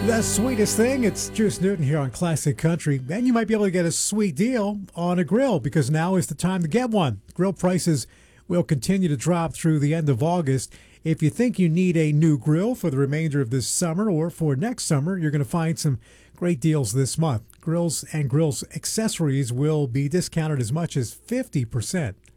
The sweetest thing, it's Juice Newton here on Classic Country, and you might be able to get a sweet deal on a grill because now is the time to get one. Grill prices will continue to drop through the end of August. If you think you need a new grill for the remainder of this summer or for next summer, you're going to find some great deals this month. Grills and grills accessories will be discounted as much as 50%.